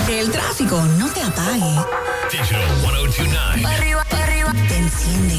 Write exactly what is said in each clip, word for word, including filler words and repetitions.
Que el tráfico no te apague. Digital ciento dos nueve. Pa' arriba, pa' arriba. Te enciende.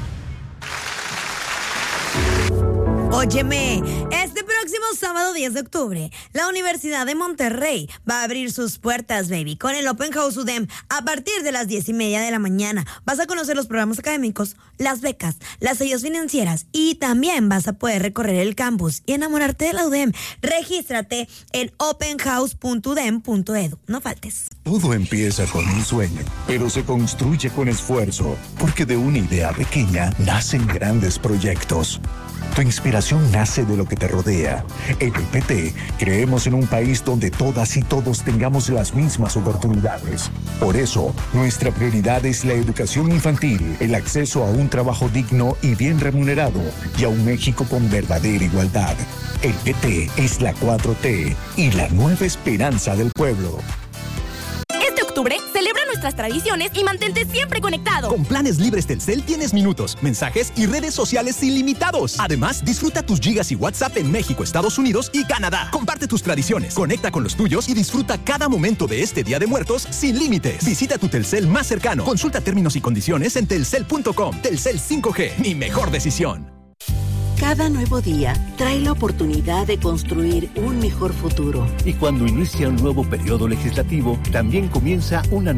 Óyeme, este próximo sábado diez de octubre, la Universidad de Monterrey va a abrir sus puertas, baby, con el Open House U D E M a partir de las diez y media de la mañana. Vas a conocer los programas académicos, las becas, las sellos financieras y también vas a poder recorrer el campus y enamorarte de la U D E M. Regístrate en open house punto u d e m punto e d u. No faltes. Todo empieza con un sueño, pero se construye con esfuerzo, porque de una idea pequeña nacen grandes proyectos. Tu inspiración nace de lo que te rodea. En el P T creemos en un país donde todas y todos tengamos las mismas oportunidades. Por eso, nuestra prioridad es la educación infantil, el acceso a un trabajo digno y bien remunerado y a un México con verdadera igualdad. El P T es la cuatro T y la nueva esperanza del pueblo. Este octubre, celebra nuestras tradiciones y mantente siempre conectado. Con planes libres Telcel tienes minutos, mensajes y redes sociales ilimitados. Además, disfruta tus gigas y WhatsApp en México, Estados Unidos y Canadá. Comparte tus tradiciones, conecta con los tuyos y disfruta cada momento de este Día de Muertos sin límites. Visita tu Telcel más cercano. Consulta términos y condiciones en telcel punto com. Telcel cinco G, mi mejor decisión. Cada nuevo día trae la oportunidad de construir un mejor futuro. Y cuando inicia un nuevo periodo legislativo, también comienza una